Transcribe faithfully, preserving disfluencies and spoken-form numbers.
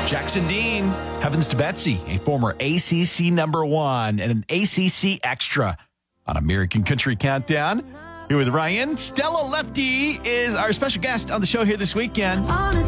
Jackson Dean, Heavens to Betsy, a former A C C number one and an A C C extra on American Country Countdown. Here with Ryan. Stella Lefty is our special guest on the show here this weekend.